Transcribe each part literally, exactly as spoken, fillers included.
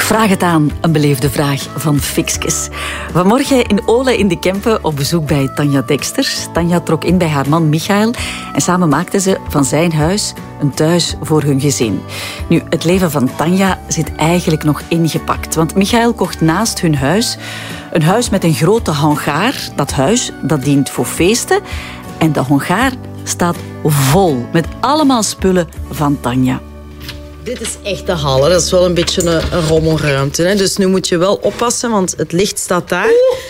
Vraag het aan, een beleefde vraag van Fikskes. Vanmorgen in Ole in de Kempen op bezoek bij Tanja Deksters. Tanja trok in bij haar man Michael en samen maakten ze van zijn huis een thuis voor hun gezin. Nu, het leven van Tanja zit eigenlijk nog ingepakt, want Michael kocht naast hun huis een huis met een grote hangaar. Dat huis, dat dient voor feesten en de hangaar staat vol met allemaal spullen van Tanja. Dit is echt de hal. Hè. Dat is wel een beetje een, een rommelruimte. Hè. Dus nu moet je wel oppassen, want het licht staat daar.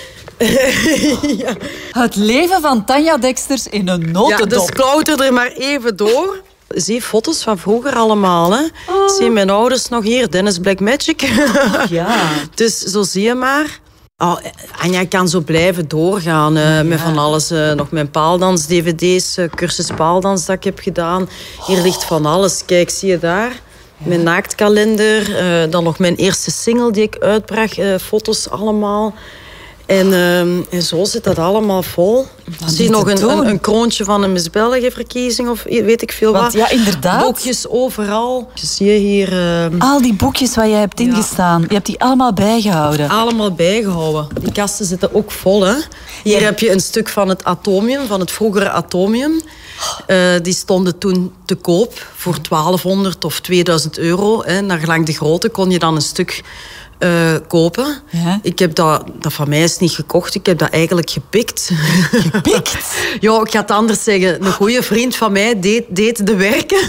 Ja. Het leven van Tanja Deksters in een notendop. Ja, dus klauter er maar even door. Zie foto's van vroeger allemaal. Hè. Oh. Zie mijn ouders nog hier, Dennis Black Magic. Oh, ja. Dus zo zie je maar. Oh, Anja kan zo blijven doorgaan uh, ja. met van alles. Uh, nog mijn paaldans-D V D's, uh, cursus paaldans dat ik heb gedaan. Hier oh. ligt van alles. Kijk, zie je daar? Ja. Mijn naaktkalender. Uh, dan nog mijn eerste single die ik uitbracht. Uh, foto's allemaal. En, uh, en zo zit dat allemaal vol. Wat zie je nog een, een, een kroontje van een Miss België-verkiezing of weet ik veel Want, wat. Ja, inderdaad. Boekjes overal. Zie je hier... Uh... Al die boekjes waar jij hebt ingestaan, ja. je hebt die allemaal bijgehouden. Allemaal bijgehouden. Die kasten zitten ook vol, hè. Hier ja. heb je een stuk van het atomium, van het vroegere atomium. Uh, die stonden toen te koop voor twaalfhonderd of tweeduizend euro. Hè. Naar gelang de grootte kon je dan een stuk... Uh, kopen. Ja. Ik heb dat, dat van mij is niet gekocht. Ik heb dat eigenlijk gepikt. Gepikt? Ja, ik ga het anders zeggen. Een goede vriend van mij deed, deed de werken.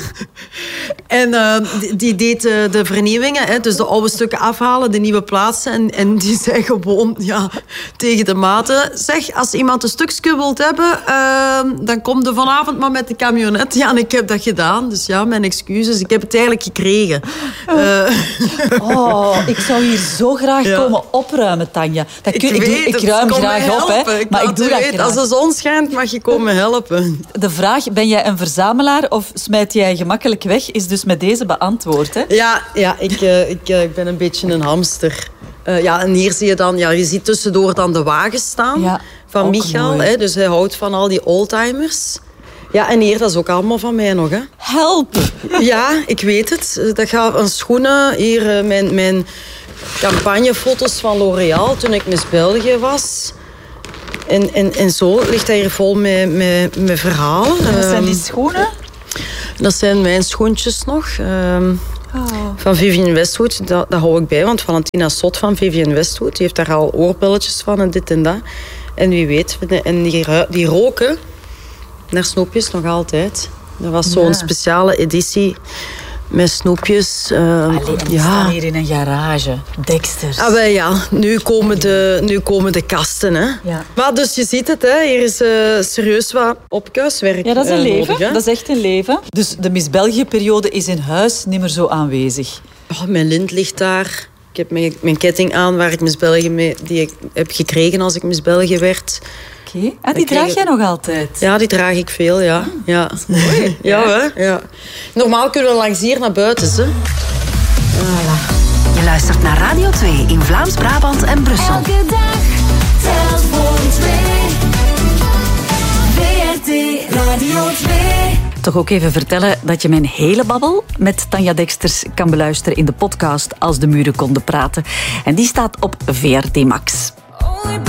En uh, die, die deed uh, de vernieuwingen. Hè, dus de oude stukken afhalen, de nieuwe plaatsen. En, en die zei gewoon ja, tegen de maten... Zeg, als iemand een stukje wilt hebben... Uh, dan kom je vanavond maar met de camionet. Ja, en ik heb dat gedaan. Dus ja, mijn excuses. Ik heb het eigenlijk gekregen. Uh. Oh, ik zou hier zo graag ja. komen opruimen, Tanja. Dat ik, kun, weet, ik, doe, ik ruim graag op, hè, ik maar ik doe dat weet, graag. Als de zon schijnt, mag je komen helpen. De vraag, ben jij een verzamelaar of smijt jij gemakkelijk weg, is dus met deze beantwoord, hè? Ja, ja ik, uh, ik, uh, ik ben een beetje een hamster. Uh, ja, en hier zie je dan... Ja, je ziet tussendoor dan de wagens staan ja, van Michael. Hè, dus hij houdt van al die oldtimers. Ja, en hier, dat is ook allemaal van mij nog, hè. Help! Ja, ik weet het. Dat gaat aan schoenen. Hier, uh, mijn... mijn campagnefoto's van L'Oréal toen ik Miss België was. En, en, en zo ligt hij hier vol met, met, met verhalen. En wat zijn die schoenen? Dat zijn mijn schoentjes nog. Um, oh. Van Vivienne Westwood. Dat, dat hou ik bij, want Valentina Sot van Vivienne Westwood die heeft daar al oorbelletjes van en dit en dat. En wie weet. En die, die roken naar snoepjes nog altijd. Dat was zo'n ja. speciale editie... Met snoepjes. Uh, Allee, die ja. staan hier in een garage. Deksters. Ah, wel, ja, nu komen de, nu komen de kasten. Hè. Ja. Maar dus je ziet het, hè. Hier is uh, serieus wat opkuiswerk. Ja, dat is een uh, leven. Nodig, dat is echt een leven. Dus de Miss België-periode is in huis niet meer zo aanwezig. Oh, mijn lint ligt daar. Ik heb mijn, mijn ketting aan waar ik Miss België mee, die ik heb gekregen als ik Miss België werd. Oké. Okay. Ah, die draag jij nog altijd? Ja, die draag ik veel, ja. ja. Dat is mooi. ja, hè? Ja. Normaal kunnen we langs hier naar buiten, hè. Voilà. Je luistert naar Radio twee in Vlaams-Brabant en Brussel. Elke dag telt voor twee. V R T Radio twee. Toch ook even vertellen dat je mijn hele babbel met Tanja Deksters kan beluisteren in de podcast Als de muren konden praten. En die staat op V R T Max.